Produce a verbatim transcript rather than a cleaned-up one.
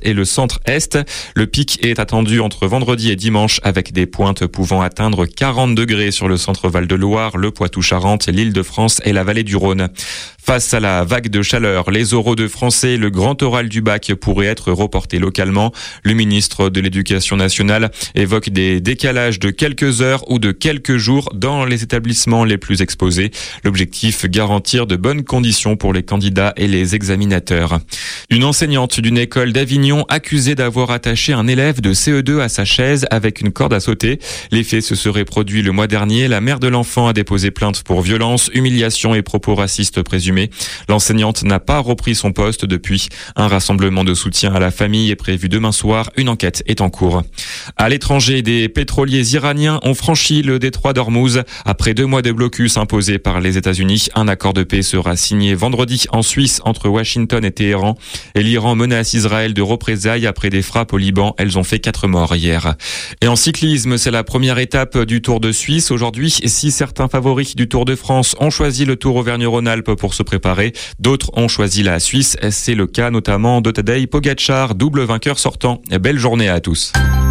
et le centre-est. Le pic est attendu entre vendredi et dimanche avec des pointes pouvant atteindre quarante degrés sur le centre Val-de-Loire, le Poitou-Charentes, l'Île-de-France et la vallée du Rhône. Face à la vague de chaleur, les oraux de français et le grand oral du bac pourraient être reportés localement. Le ministre de l'Éducation nationale évoque des décalages de quelques heures ou de quelques jours dans les établissements les plus exposés. L'objectif, garantir de bonnes conditions pour les candidats et les examinateurs. Une enseignante d'une école d'Avignon accusée d'avoir attaché un élève de C E deux à sa chaise avec une corde à sauter. Les faits se seraient produits le mois dernier. La mère de l'enfant a déposé plainte pour violence, humiliation et propos racistes présumés. L'enseignante n'a pas repris son poste depuis. Un rassemblement de soutien à la famille est prévu demain soir. Une enquête est en cours. À l'étranger, des pétroliers iraniens ont franchi le détroit d'Ormuz. Après deux mois de blocus imposés par les États-Unis, un accord de paix sera signé vendredi en Suisse entre Washington et Téhéran. Et l'Iran menace Israël de représailles après des frappes au Liban. Elles ont fait quatre morts hier. Et en cyclisme, c'est la première étape du Tour de Suisse. Aujourd'hui, si certains favoris du Tour de France ont choisi le Tour Auvergne-Rhône-Alpes pour se préparer, d'autres ont choisi la Suisse. C'est le cas notamment de Tadej Pogačar, double vainqueur sortant. Belle journée à tous.